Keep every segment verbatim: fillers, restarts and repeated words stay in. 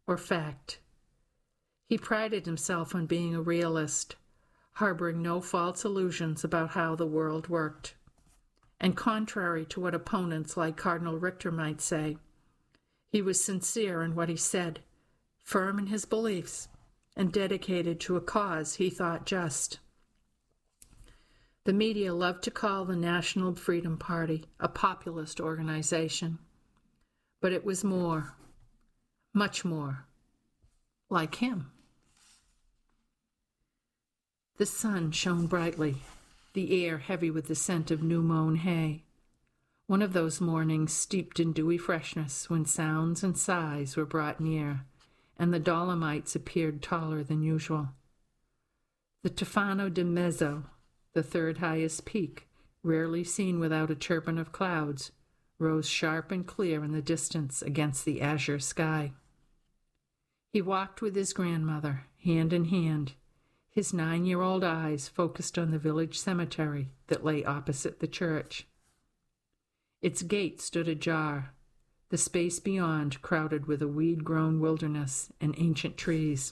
or fact. He prided himself on being a realist, harboring no false illusions about how the world worked. And contrary to what opponents like Cardinal Richter might say, he was sincere in what he said, firm in his beliefs, and dedicated to a cause he thought just. The media loved to call the National Freedom Party a populist organization, but it was more, much more, like him. The sun shone brightly, the air heavy with the scent of new-mown hay. One of those mornings steeped in dewy freshness when sounds and sighs were brought near, and the Dolomites appeared taller than usual. The Tufano de Mezzo, the third highest peak, rarely seen without a turban of clouds, rose sharp and clear in the distance against the azure sky. He walked with his grandmother, hand in hand, his nine-year-old eyes focused on the village cemetery that lay opposite the church. Its gate stood ajar, the space beyond crowded with a weed-grown wilderness and ancient trees.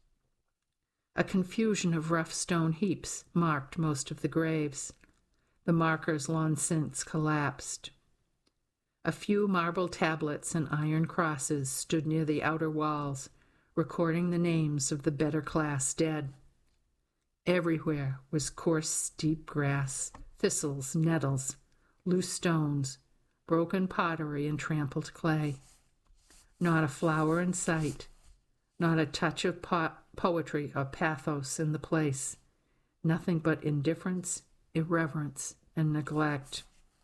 A confusion of rough stone heaps marked most of the graves, the markers long since collapsed. A few marble tablets and iron crosses stood near the outer walls, recording the names of the better class dead. Everywhere was coarse, steep grass, thistles, nettles, loose stones, broken pottery, and trampled clay. Not a flower in sight, not a touch of po- poetry or pathos in the place. Nothing but indifference, irreverence, and neglect.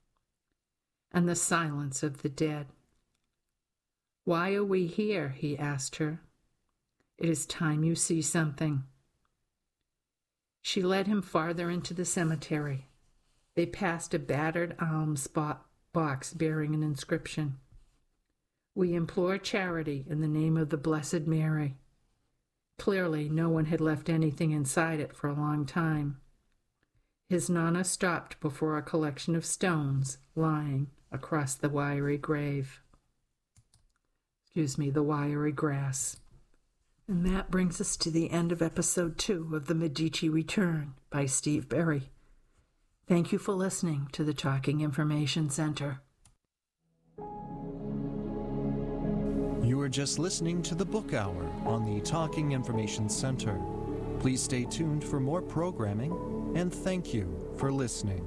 And the silence of the dead. "Why are we here?" he asked her. "It is time you see something." She led him farther into the cemetery. They passed a battered alms box bearing an inscription. "We implore charity in the name of the Blessed Mary." Clearly, no one had left anything inside it for a long time. His Nana stopped before a collection of stones lying across the wiry grave. Excuse me, the wiry grass. And that brings us to the end of episode two of The Medici Return by Steve Berry. Thank you for listening to the Talking Information Center. You are just listening to the Book Hour on the Talking Information Center. Please stay tuned for more programming, and thank you for listening.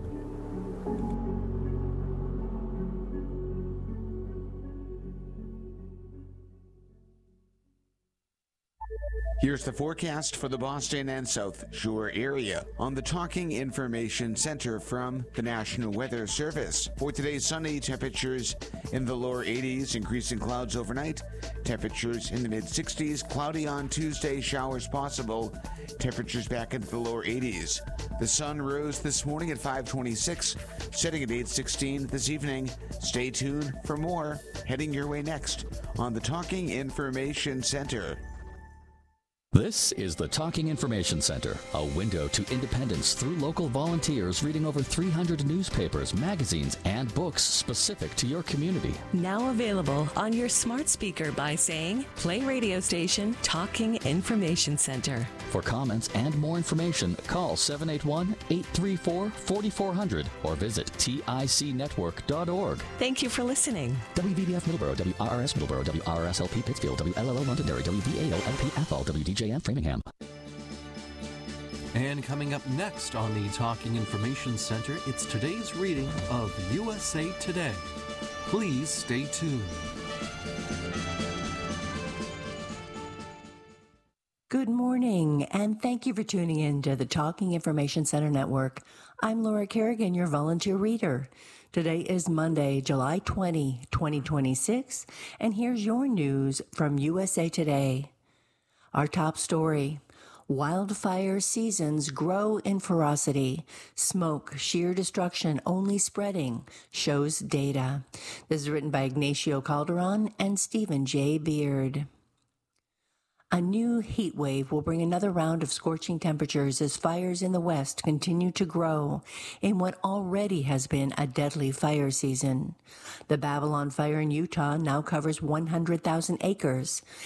Here's the forecast for the Boston and South Shore area on the Talking Information Center from the National Weather Service. For today, sunny, temperatures in the lower eighties, increasing clouds overnight, temperatures in the mid-sixties, cloudy on Tuesday, showers possible, temperatures back into the lower eighties. The sun rose this morning at five twenty-six, setting at eight sixteen this evening. Stay tuned for more heading your way next on the Talking Information Center. This is the Talking Information Center, a window to independence through local volunteers reading over three hundred newspapers, magazines, and books specific to your community. Now available on your smart speaker by saying, play radio station Talking Information Center. For comments and more information, call seven eight one, eight three four, four four zero zero or visit tic network dot org. Thank you for listening. W V B F Middleborough, W R R S Middleborough, W R R S L P Pittsfield, W L L O Londonderry, W V A L L P Athol, W D J M Framingham. And coming up next on the Talking Information Center, it's today's reading of U S A Today. Please stay tuned. Good morning, and thank you for tuning in to the Talking Information Center Network. I'm Laura Kerrigan, your volunteer reader. Today is Monday, July twentieth, twenty twenty-six, and here's your news from U S A Today. Our top story: wildfire seasons grow in ferocity. Smoke, sheer destruction only spreading, shows data. This is written by Ignacio Calderon and Stephen J. Beard. A new heat wave will bring another round of scorching temperatures as fires in the West continue to grow in what already has been a deadly fire season. The Babylon Fire in Utah now covers one hundred thousand acres,